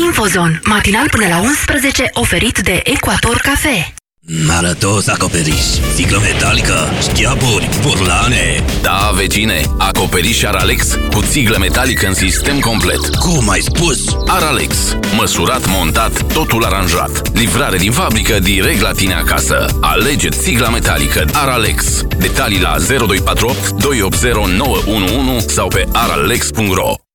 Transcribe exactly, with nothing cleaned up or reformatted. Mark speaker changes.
Speaker 1: Infozone, matinal până la unsprezece, oferit de Ecuator Cafe.
Speaker 2: Arătos acoperiș, sticlă metalică, șchiaburi, burlane.
Speaker 3: Da, vecine, acoperiș Aralex cu țiglă metalică în sistem complet.
Speaker 2: Cum ai spus?
Speaker 3: Aralex, măsurat, montat, totul aranjat. Livrare din fabrică direct la tine acasă. Alege țigla metalică Aralex. Detalii la zero doi patru opt doi opt zero nouă unu unu sau pe aralex punct ro.